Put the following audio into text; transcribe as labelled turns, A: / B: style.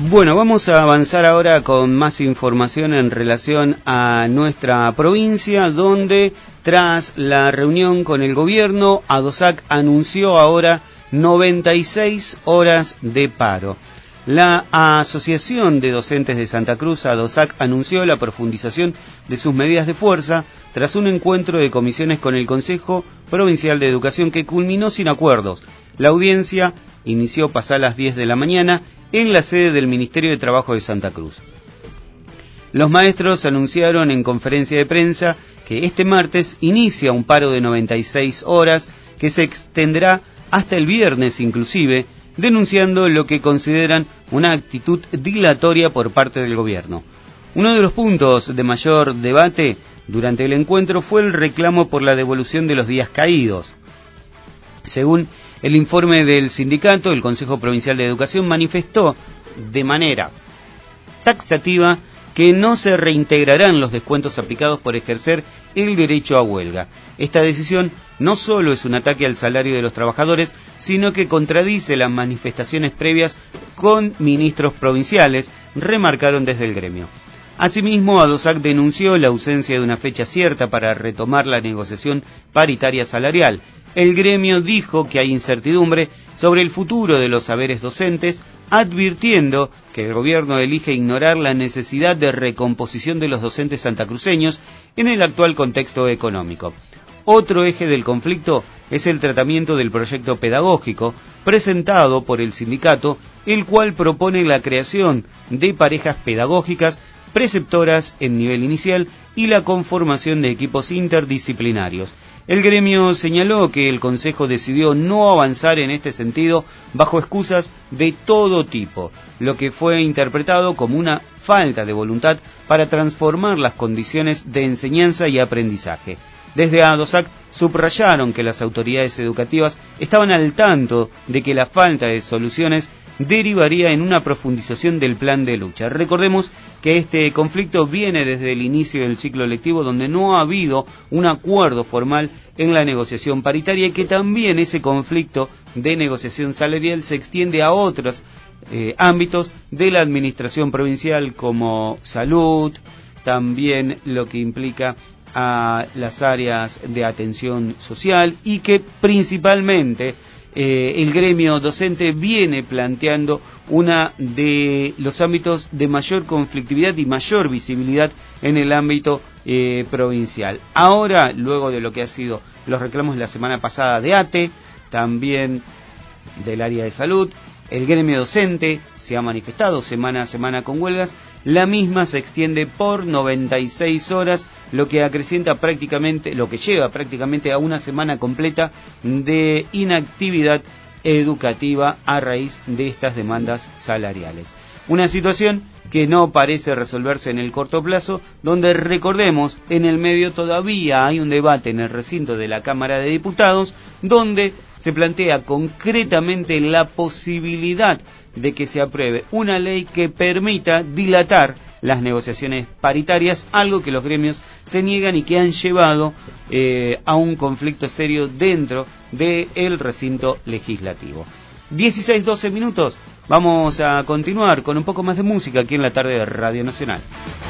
A: Bueno, vamos a avanzar ahora con más información en relación a nuestra provincia, donde tras la reunión con el gobierno, ADOSAC anunció ahora 96 horas de paro. La Asociación de Docentes de Santa Cruz, ADOSAC, anunció la profundización de sus medidas de fuerza tras un encuentro de comisiones con el Consejo Provincial de Educación que culminó sin acuerdos. La audiencia inició pasadas las 10 de la mañana en la sede del Ministerio de Trabajo de Santa Cruz. Los maestros anunciaron en conferencia de prensa que este martes inicia un paro de 96 horas que se extenderá hasta el viernes inclusive, denunciando lo que consideran una actitud dilatoria por parte del gobierno. Uno de los puntos de mayor debate durante el encuentro fue el reclamo por la devolución de los días caídos. Según el informe del sindicato, el Consejo Provincial de Educación manifestó de manera taxativa que no se reintegrarán los descuentos aplicados por ejercer el derecho a huelga. Esta decisión no solo es un ataque al salario de los trabajadores, sino que contradice las manifestaciones previas con ministros provinciales, remarcaron desde el gremio. Asimismo, ADOSAC denunció la ausencia de una fecha cierta para retomar la negociación paritaria salarial. El gremio dijo que hay incertidumbre sobre el futuro de los saberes docentes, advirtiendo que el gobierno elige ignorar la necesidad de recomposición de los docentes santacruceños en el actual contexto económico. Otro eje del conflicto es el tratamiento del proyecto pedagógico presentado por el sindicato, el cual propone la creación de parejas pedagógicas preceptoras en nivel inicial y la conformación de equipos interdisciplinarios. El gremio señaló que el Consejo decidió no avanzar en este sentido bajo excusas de todo tipo, lo que fue interpretado como una falta de voluntad para transformar las condiciones de enseñanza y aprendizaje. Desde ADOSAC subrayaron que las autoridades educativas estaban al tanto de que la falta de soluciones derivaría en una profundización del plan de lucha. Recordemos que este conflicto viene desde el inicio del ciclo lectivo, donde no ha habido un acuerdo formal en la negociación paritaria y que también ese conflicto de negociación salarial se extiende a otros ámbitos de la administración provincial como salud, también lo que implica a las áreas de atención social y que principalmente el gremio docente viene planteando una de los ámbitos de mayor conflictividad y mayor visibilidad en el ámbito provincial. Ahora, luego de lo que ha sido los reclamos la semana pasada de ATE, también del área de salud, el gremio docente se ha manifestado semana a semana con huelgas. La misma se extiende por 96 horas, lo que lleva prácticamente a una semana completa de inactividad educativa a raíz de estas demandas salariales. Una situación que no parece resolverse en el corto plazo, donde recordemos, en el medio todavía hay un debate en el recinto de la Cámara de Diputados, donde se plantea concretamente la posibilidad de que se apruebe una ley que permita dilatar las negociaciones paritarias, algo que los gremios se niegan y que han llevado a un conflicto serio dentro del recinto legislativo. 16-12 minutos, vamos a continuar con un poco más de música aquí en la tarde de Radio Nacional.